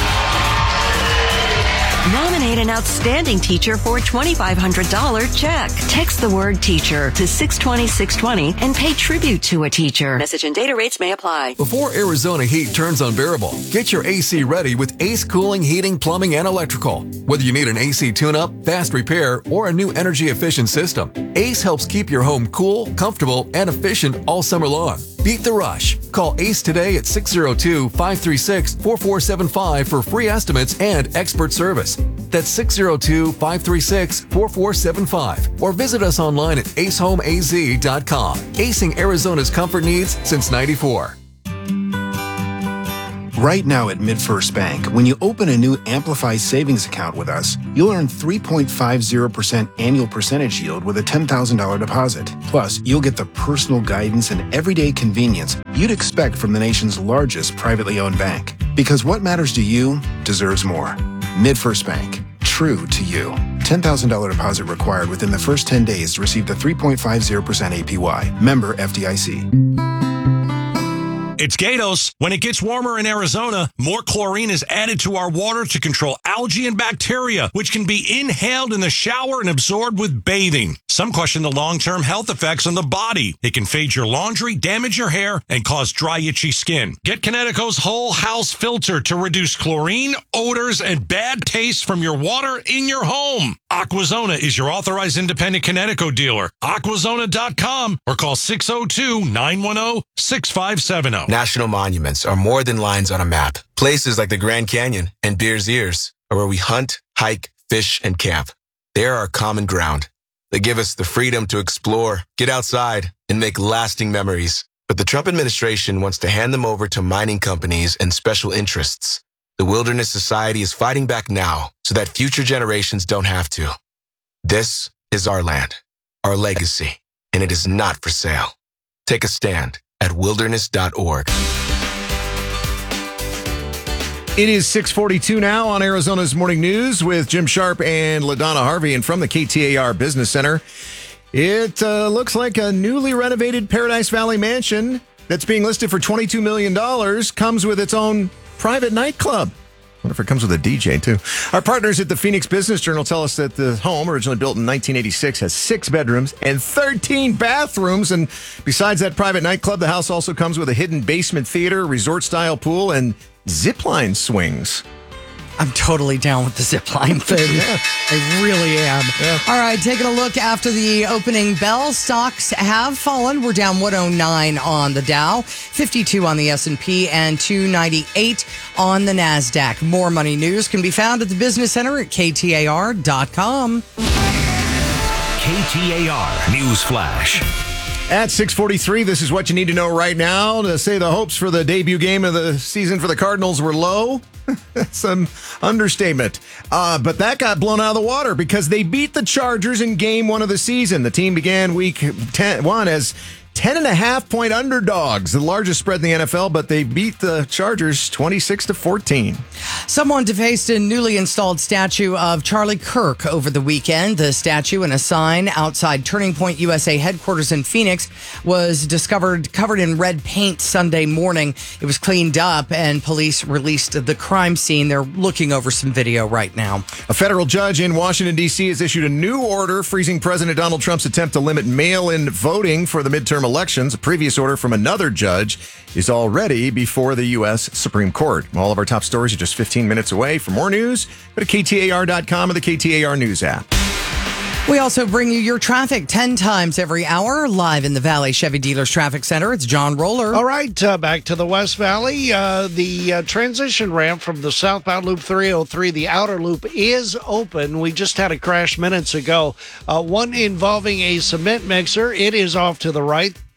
Nominate an outstanding teacher for a $2,500 check. Text the word teacher to 620-620 and pay tribute to a teacher. Message and data rates may apply. Before Arizona heat turns unbearable, get your AC ready with Ace Cooling, Heating, Plumbing, and Electrical. Whether you need an AC tune-up, fast repair, or a new energy-efficient system, Ace helps keep your home cool, comfortable, and efficient all summer long. Beat the rush. Call Ace today at 602-536-4475 for free estimates and expert service. That's 602-536-4475. Or visit us online at acehomeaz.com. Acing Arizona's comfort needs since '94. Right now at MidFirst Bank, when you open a new Amplify savings account with us, you'll earn 3.50% annual percentage yield with a $10,000 deposit. Plus, you'll get the personal guidance and everyday convenience you'd expect from the nation's largest privately owned bank. Because what matters to you deserves more. MidFirst Bank. True to you. $10,000 deposit required within the first 10 days to receive the 3.50% APY. Member FDIC. It's Gatos. When it gets warmer in Arizona, more chlorine is added to our water to control algae and bacteria, which can be inhaled in the shower and absorbed with bathing. Some question the long-term health effects on the body. It can fade your laundry, damage your hair, and cause dry, itchy skin. Get Kinetico's whole house filter to reduce chlorine, odors, and bad taste from your water in your home. Aquazona is your authorized independent Kinetico dealer. Aquazona.com or call 602-910-6570. National monuments are more than lines on a map. Places like the Grand Canyon and Beers Ears are where we hunt, hike, fish, and camp. They are our common ground. They give us the freedom to explore, get outside, and make lasting memories. But the Trump administration wants to hand them over to mining companies and special interests. The Wilderness Society is fighting back now so that future generations don't have to. This is our land, our legacy, and it is not for sale. Take a stand at wilderness.org. It is 6:42 now on Arizona's Morning News with Jim Sharp and LaDonna Harvey. And from the KTAR Business Center, it looks like a newly renovated Paradise Valley mansion that's being listed for $22 million comes with its own private nightclub. I wonder if it comes with a DJ, too. Our partners at the Phoenix Business Journal tell us that the home, originally built in 1986, has 6 bedrooms and 13 bathrooms. And besides that private nightclub, the house also comes with a hidden basement theater, resort-style pool, and zipline swings. I'm totally down with the zipline thing. Yeah. I really am. Yeah. All right, taking a look after the opening bell. Stocks have fallen. We're down 109 on the Dow, 52 on the S&P, and 298 on the NASDAQ. More money news can be found at the Business Center at KTAR.com. KTAR News Flash. At 6:43, this is what you need to know right now to say the hopes for the debut game of the season for the Cardinals were low. That's an understatement. But that got blown out of the water because they beat the Chargers in game 1 of the season. The team began week 1 as 10.5-point underdogs, the largest spread in the NFL, but they beat the Chargers 26-14. Someone defaced a newly installed statue of Charlie Kirk over the weekend. The statue and a sign outside Turning Point USA headquarters in Phoenix was discovered covered in red paint Sunday morning. It was cleaned up and police released the crime scene. They're looking over some video right now. A federal judge in Washington, D.C. has issued a new order freezing President Donald Trump's attempt to limit mail-in voting for the midterm elections. A previous order from another judge is already before the U.S. Supreme Court. All of our top stories are just 15 minutes away. For more news, go to KTAR.com or the KTAR News app. We also bring you your traffic 10 times every hour live in the Valley Chevy Dealers Traffic Center. It's John Roller. All right, back to the West Valley. The transition ramp from the southbound Loop 303, the outer loop, is open. We just had a crash minutes ago. One involving a cement mixer. It is off to the right.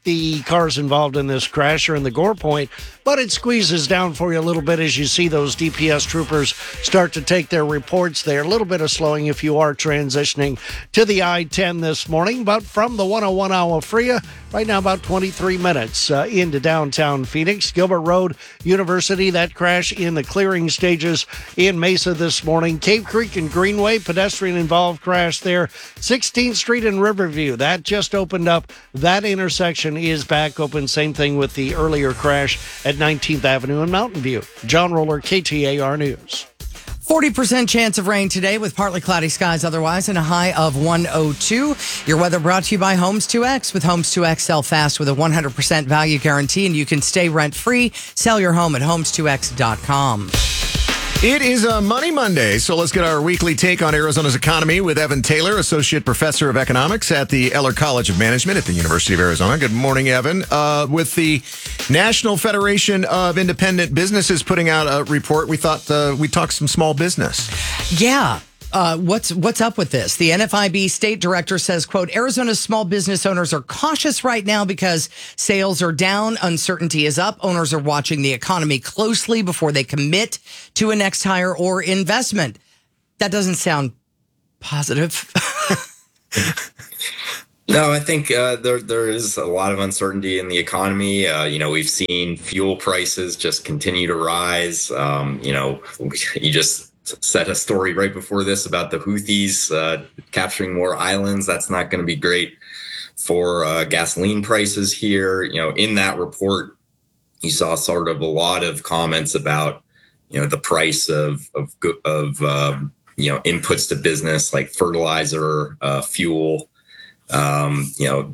the cars involved in this crash are in the gore point, but it squeezes down for you a little bit as you see those DPS troopers start to take their reports there. A little bit of slowing if you are transitioning to the I-10 this morning, but from the 101 Agua Fria, right now about 23 minutes into downtown Phoenix. Gilbert Road University, that crash in the clearing stages in Mesa this morning. Cave Creek and Greenway, pedestrian-involved crash there. 16th Street and Riverview, that just opened up. That intersection is back open. Same thing with the earlier crash at 19th Avenue and Mountain View. John Roller, KTAR News. 40% chance of rain today with partly cloudy skies otherwise and a high of 102. Your weather brought to you by Homes 2X. With Homes 2X, sell fast with a 100% value guarantee, and you can stay rent-free. Sell your home at homes2x.com. It is a Money Monday, so let's get our weekly take on Arizona's economy with Evan Taylor, Associate Professor of Economics at the Eller College of Management at the University of Arizona. Good morning, Evan. With the National Federation of Independent Businesses putting out a report, we thought we'd talk some small business. Yeah. What's up with this? The NFIB state director says, quote, Arizona's small business owners are cautious right now because sales are down, uncertainty is up. Owners are watching the economy closely before they commit to a next hire or investment. That doesn't sound positive. No, I think there is a lot of uncertainty in the economy. We've seen fuel prices just continue to rise. You just said a story right before this about the Houthis capturing more islands. That's not going to be great for gasoline prices here. In that report, you saw sort of a lot of comments about, the price of inputs to business like fertilizer, fuel.